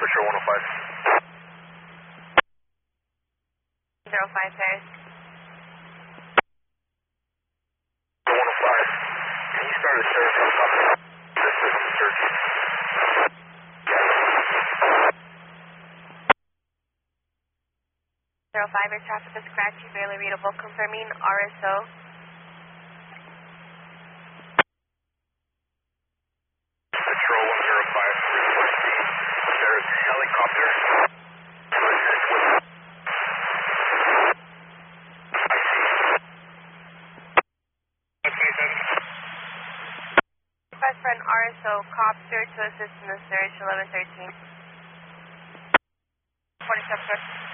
Patrol 105. 05 Paris. 105. Can you start a search on top of this search? 05, your traffic is scratchy, barely readable, confirming RSO. Patrol 105, requesting there's a helicopter. Request for an RSO copter to assist in the search, 1113. 47, sir.